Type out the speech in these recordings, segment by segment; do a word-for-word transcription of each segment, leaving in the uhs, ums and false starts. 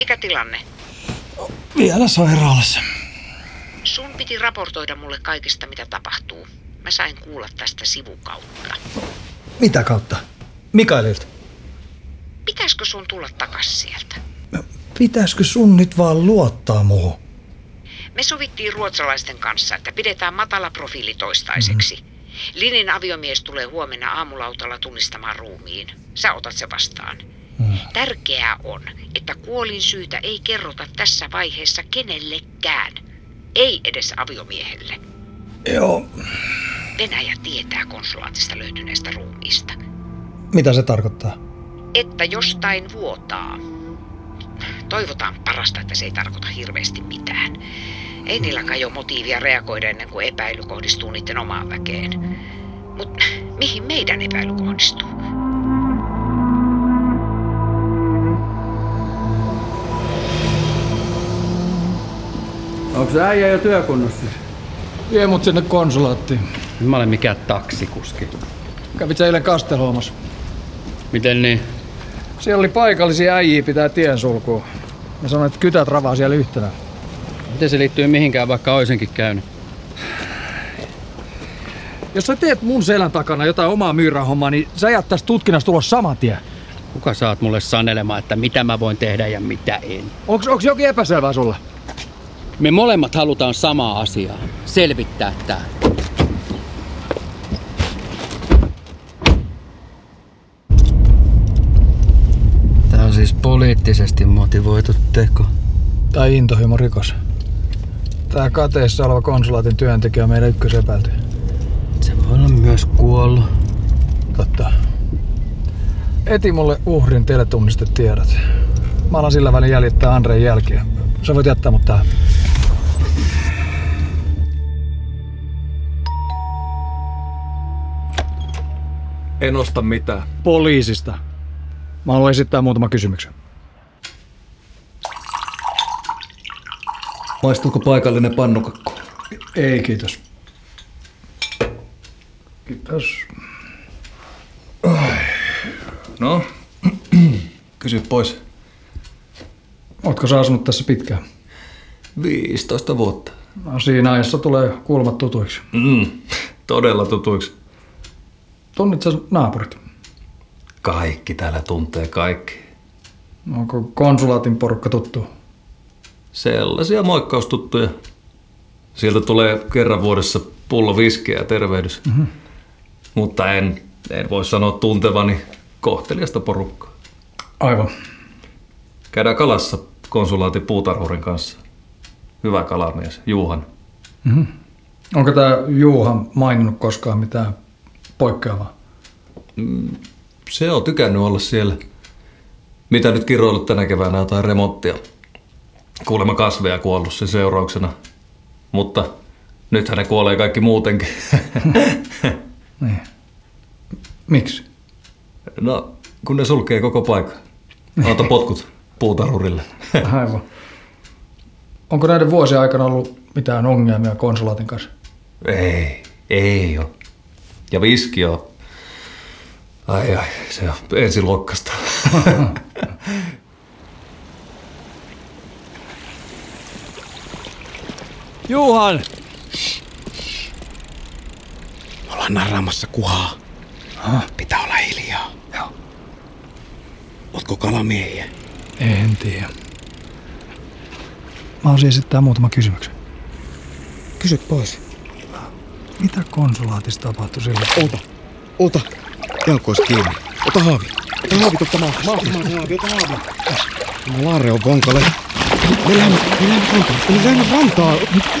Mikä tilanne? Vielä sairaalassa. Sun piti raportoida mulle kaikesta, mitä tapahtuu. Mä sain kuulla tästä sivukautta. Mitä kautta? Mikaelilta. Pitäisikö sun tulla takas sieltä? Pitäisikö sun nyt vaan luottaa muuhun? Me sovittiin ruotsalaisten kanssa, että pidetään matala profiili toistaiseksi. Mm-hmm. Linin aviomies tulee huomenna aamulautalla tunnistamaan ruumiin. Sä otat se vastaan. Mm. Tärkeää on, että kuolinsyytä ei kerrota tässä vaiheessa kenellekään. Ei edes aviomiehelle. Joo. Venäjä tietää konsulaatista löytyneestä ruumiista. Mitä se tarkoittaa? Että jostain vuotaa. Toivotaan parasta, että se ei tarkoita hirveästi mitään. Ei niillä kai ole motiivia reagoida ennen kuin epäily kohdistuu niiden omaan väkeen. Mutta mihin meidän epäily kohdistuu? Onko se äijä jo työkunnossa? Vie mut sinne konsulaattiin. Mä olen mikään taksikuski. Kävit sä eilen Kastelholmassa? Miten niin? Siellä oli paikallisia äijiä pitää tien sulkua. Mä sanoin, että kytät ravaa siellä yhtenä. Miten se liittyy mihinkään, vaikka oisenkin käynyt? Jos sä teet mun selän takana jotain omaa myyrahommaa, niin sä jäät tästä tutkinnasta tulos saman tien. Kuka saat mulle sanelemaan, että mitä mä voin tehdä ja mitä en? Onks, onks jokin epäselvää sulle? Me molemmat halutaan samaa asiaa. Selvittää tää. Tää on siis poliittisesti motivoitu teko. Tai intohimorikos. Tää kateessa oleva konsulaatin työntekijä on meidän ykkösepäilty. Se voi olla myös kuollut. Totta. Eti mulle uhrin teletunnistetiedot. Mä alan sillä välin jäljittää Andreen jälkiä. Sä voit jättää mut tähän. En osta mitään. Poliisista. Mä haluan esittää muutama kysymyksen. Maistuuko paikallinen pannukakku? Ei, kiitos. Kiitos. No, kysy pois. Ootko sä asunut tässä pitkään? viisitoista vuotta. No, siinä ajassa tulee kulmat tutuiksi. Mm, todella tutuiksi. Tunnit sä naapurit? Kaikki täällä tuntee kaikki. Onko konsulaatin porukka tuttu? Sellaisia moikkaustuttuja. Sieltä tulee kerran vuodessa pullo viskiä ja tervehdys. Mm-hmm. Mutta en, en voi sanoa tuntevani kohteliasta porukkaa. Aivan. Käydään kalassa konsulaatin puutarhurin kanssa. Hyvä kalamies, Juhan. Mm-hmm. Onko tää Juhan maininnut koskaan mitään poikkeavaa? Mm, se on tykännyt olla siellä. Mitä nyt kiroillut tänä keväänä jotain remonttia. Kuulemma kasveja kuollut sen seurauksena. Mutta nythän ne kuolee kaikki muutenkin. Niin. Miksi? No, kun ne sulkee koko paikan. Ota potkut puutarhurille. Aivan. Onko näiden vuosien aikana ollut mitään ongelmia konsulaatin kanssa? Ei, ei ole. Ja viski on. Ai ai, se on ensiluokkasta. Juhan! Me ollaan narraamassa kuhaa. Aha. Pitää olla hiljaa. Joo. Ootko kalamiehiä? En tiedä. Mä haluaisin esittää muutama kysymyksen. Kysy pois. Mitä konsulaatissa tapahtui silloin? Ota. Ota. Jalkois kiinni. Ota haavi. Ota haavi totta maahan. Maahan haavi. Ota haavi. Tämä Laare on vonkale. Me lähdemme, me lähdemme rantaan. Me lähdemme rantaan.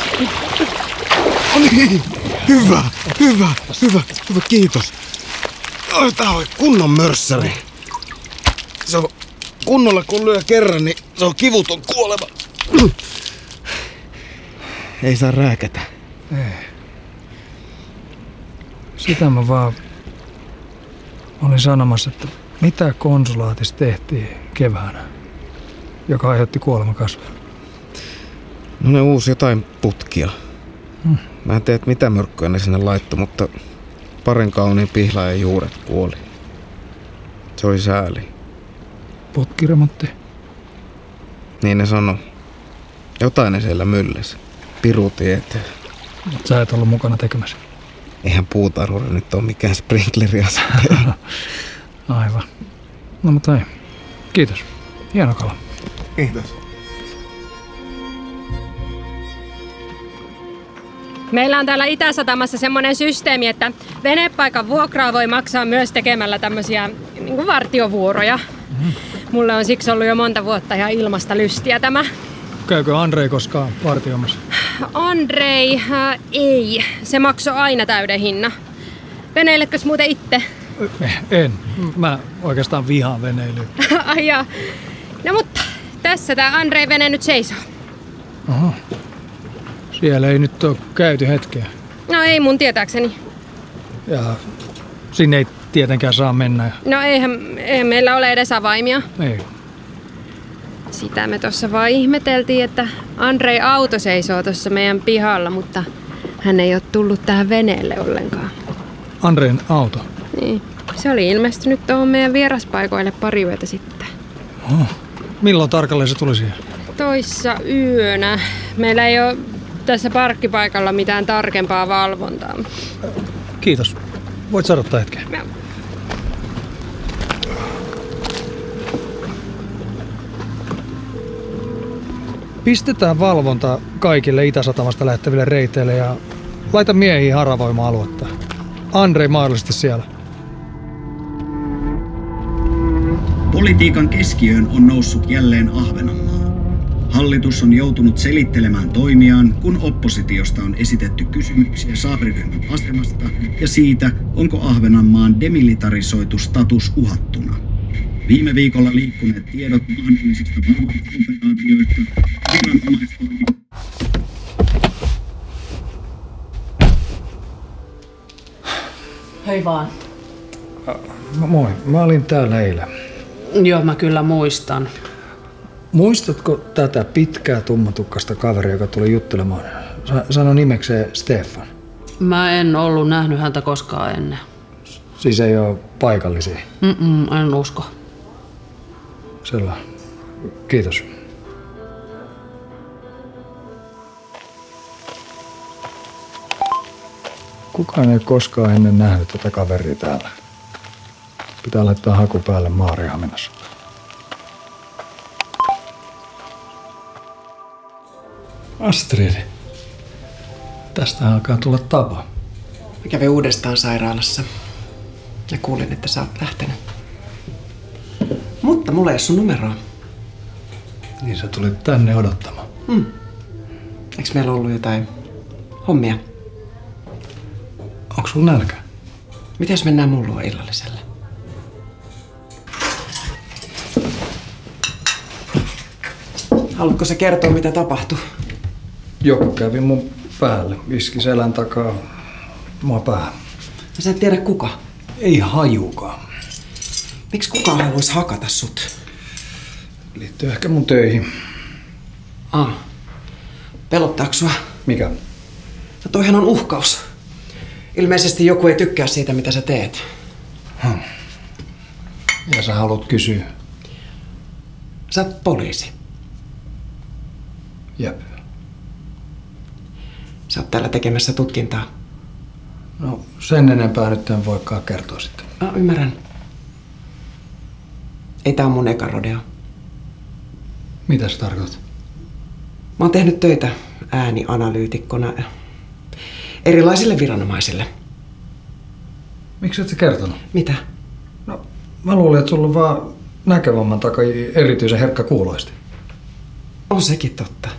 No niin. Hyvä. Hyvä. Hyvä. Hyvä. Kiitos. Oi, tää on kunnon mörssäri. Se on kunnolla kun lyö kerran, niin se on kivuton kuolema. Ei saa rääkätä. Ei. Sitä mä vaan olin sanomassa, että mitä konsulaatissa tehtiin keväänä, joka aiheutti kuoleman kasveja. No ne uusi jotain putkia. Hmm. Mä en tiedä, mitä myrkkyä ne sinne laittoi, mutta parin kauniin pihlaajan juuret kuoli. Se oli sääli. Putkiremontti? Niin ne sanoo. Jotain ne siellä mylläs. Piru tietää. Mut sä et ollut mukana tekemässä. Eihän puutarhuri nyt ole mikään sprinkleria. Aivan. No mutta ei. Kiitos. Hieno kala. Kiitos. Meillä on täällä Itä-Satamassa semmoinen systeemi, että venepaikan vuokraa voi maksaa myös tekemällä tämmöisiä niin kuin vartiovuoroja. Mm. Mulle on siksi ollut jo monta vuotta ihan ilmasta lystiä tämä. Käykö Andrei koskaan partioimassa? Andrei, äh, ei. Se maksoi aina täyden hinnan. Veneillekös muuten itse? En. Mä oikeastaan vihaan veneilyä. Ai jaa. No mutta tässä tää Andrei vene nyt seisoo. Aha. Siellä ei nyt ole käyty hetkeä. No ei mun tietääkseni. Ja sinne ei tietenkään saa mennä. No eihän, eihän meillä ole edes avaimia. Ei. Sitä me tuossa vaan ihmeteltiin, että Andrei auto seisoo tuossa meidän pihalla, mutta hän ei ole tullut tähän veneelle ollenkaan. Andrein auto? Niin. Se oli ilmestynyt tuohon meidän vieraspaikoille pari yötä sitten. Oh. Milloin tarkalleen se tuli siihen? Toissa yönä. Meillä ei ole tässä parkkipaikalla mitään tarkempaa valvontaa. Kiitos. Voit sadottaa hetken. No. Pistetään valvonta kaikille Itä-Satamasta lähteville reiteille ja laita miehiä haravoimaan aluetta. Andrei mahdollisesti siellä. Politiikan keskiöön on noussut jälleen Ahvenanmaa. Hallitus on joutunut selittelemään toimiaan, kun oppositiosta on esitetty kysymyksiä saariryhmän asemasta ja siitä, onko Ahvenanmaan demilitarisoitu status uhattuna. Viime viikolla liikkuneet tiedot mahdollisista valvontaoperaatioista viranomaistoiminnasta. Hei vaan. Moi, mä olin täällä eilen. Joo, mä kyllä muistan. Muistatko tätä pitkää tummatukkasta kaveria, joka tuli juttelemaan? Sano nimekseen Stefan. Mä en ollut nähnyt häntä koskaan ennen. Siis ei ole paikallisia? Mm-mm, en usko. Selvä. Kiitos. Kukaan ei koskaan ennen nähnyt tätä kaveria täällä. Pitää laittaa haku päälle Maarihaminassa. Astrid. Tästä alkaa tulla tapa. Mä kävin uudestaan sairaalassa ja kuulin, että sä oot lähtenyt. Mutta mulla ei ole sun numeroa. Niin sä tulit tänne odottamaan. Hmm. Eiks meillä ollut jotain hommia? Onks sulla nälkä? Miten jos mennään mun luo illalliselle? Haluatko sä kertoa, mitä tapahtui? Joku kävi mun päälle, iski selän takaa mua päähän. Sä et tiedä kuka. Ei hajukaan. Miksi kukaan haluaisi hakata sut? Liittyy ehkä mun töihin. Ah. Pelottaako sua? Mikä? No toihan on uhkaus. Ilmeisesti joku ei tykkää siitä, mitä sä teet. Hmm. Ja sä haluat kysyä? Sä oot poliisi. Jep. Sä oot täällä tekemässä tutkintaa. No sen enempää nyt en voikaan kertoa sitten. Ah, ymmärrän. Ei tää on mun eka rodeo. Mitä sä tarkoitat? Mä oon tehnyt töitä äänianalyytikkona erilaisille viranomaisille. Miksi et sä kertonut? Mitä? No mä luulin, että sulla on vaan näkövamman takaa erityisen herkkä kuuloisti. On sekin totta.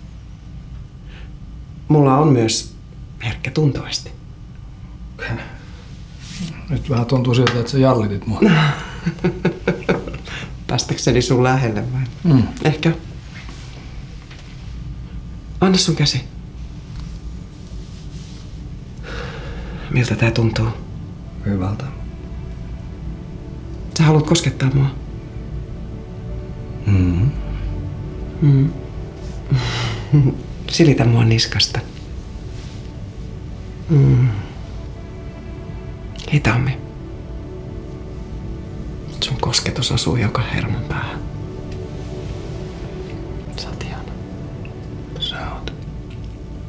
Mulla on myös herkkä tuntoisti. Nyt vähän tuntuu siltä, että sä jallitit mua. Päästäkseni sun lähelle vai? Mm. Ehkä. Anna sun käsi. Miltä tää tuntuu? Hyvältä. Sä haluat koskettaa mua? Mm. Mm. Silitä mua niskasta. Mm. Hitaammin. Sun kosketus osuu joka hermon päähän.